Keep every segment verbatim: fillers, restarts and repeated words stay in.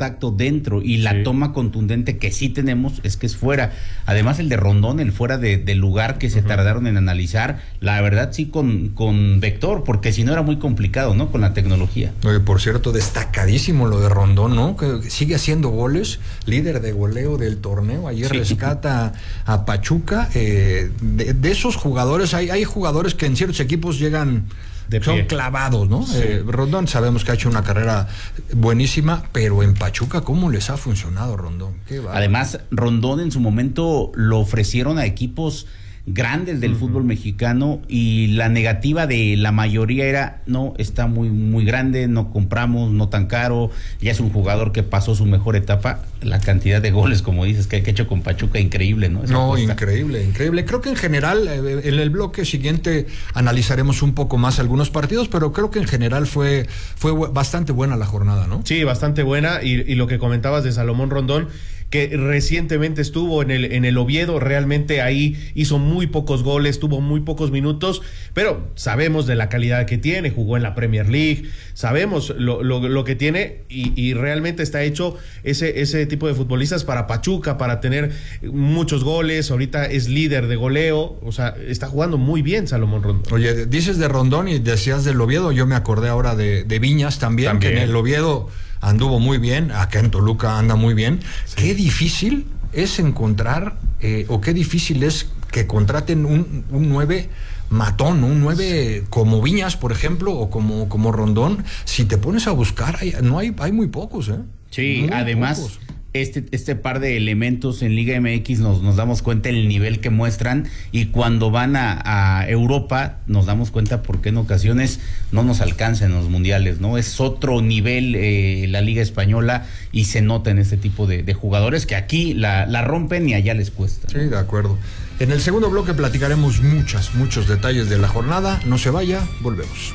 contacto dentro y la sí. toma contundente que sí tenemos es que es fuera. Además el de Rondón, el fuera de, del lugar que se uh-huh. tardaron en analizar, la verdad sí con, con vector, porque si no era muy complicado, ¿no? Con la tecnología. Oye, por cierto, destacadísimo lo de Rondón, ¿no? Que sigue haciendo goles, líder de goleo del torneo, ayer sí. rescata a Pachuca. Eh, de, de esos jugadores, hay, hay jugadores que en ciertos equipos llegan... son clavados, ¿no? Sí. Eh, Rondón sabemos que ha hecho una carrera buenísima, pero en Pachuca, ¿cómo les ha funcionado Rondón? Qué bárbaro. Además, Rondón en su momento lo ofrecieron a equipos grandes del uh-huh. fútbol mexicano y la negativa de la mayoría era, no, está muy muy grande, no compramos, no tan caro, ya es un jugador que pasó su mejor etapa. La cantidad de goles, como dices, que ha hecho con Pachuca, increíble, ¿no? Esa no, apuesta. increíble, increíble. Creo que en general, en el bloque siguiente analizaremos un poco más algunos partidos, pero creo que en general fue, fue bastante buena la jornada, ¿no? Sí, bastante buena, y, y lo que comentabas de Salomón Rondón, que recientemente estuvo en el, en el Oviedo, realmente ahí hizo muy pocos goles, tuvo muy pocos minutos, pero sabemos de la calidad que tiene, jugó en la Premier League, sabemos lo, lo, lo que tiene, y, y realmente está hecho ese, ese tipo de futbolistas para Pachuca, para tener muchos goles. Ahorita es líder de goleo, o sea, está jugando muy bien Salomón Rondón. Oye, dices de Rondón y decías del Oviedo, yo me acordé ahora de, de Viñas también, también, que en el Oviedo anduvo muy bien, acá en Toluca anda muy bien. Sí. Qué difícil es encontrar, eh, o qué difícil es que contraten un, un nueve matón, un nueve sí. como Viñas, por ejemplo, o como, como Rondón. Si te pones a buscar, hay, no hay, hay muy pocos, ¿eh? Sí, muy además... pocos. Este, este par de elementos en Liga M X nos, nos damos cuenta el nivel que muestran, y cuando van a, a Europa nos damos cuenta por qué en ocasiones no nos alcanzan en los mundiales, ¿no? Es otro nivel eh, la Liga Española, y se nota en este tipo de, de jugadores que aquí la, la rompen y allá les cuesta, ¿no? Sí, de acuerdo. En el segundo bloque platicaremos muchas, muchos detalles de la jornada. No se vaya, volvemos.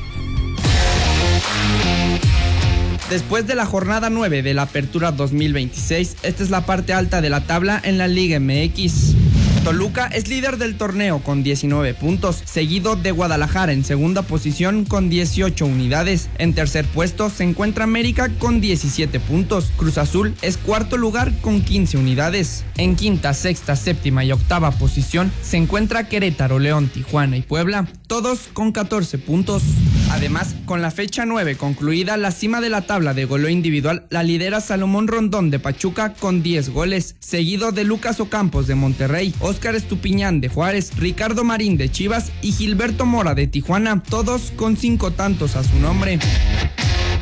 Después de la jornada nueve de la Apertura dos mil veintiséis, esta es la parte alta de la tabla en la Liga M X. Toluca es líder del torneo con diecinueve puntos, seguido de Guadalajara en segunda posición con dieciocho unidades. En tercer puesto se encuentra América con diecisiete puntos. Cruz Azul es cuarto lugar con quince unidades. En quinta, sexta, séptima y octava posición se encuentra Querétaro, León, Tijuana y Puebla, todos con catorce puntos. Además, con la fecha nueve concluida, la cima de la tabla de goleo individual la lidera Salomón Rondón de Pachuca con diez goles, seguido de Lucas Ocampos de Monterrey, Óscar Estupiñán de Juárez, Ricardo Marín de Chivas y Gilberto Mora de Tijuana, todos con cinco tantos a su nombre.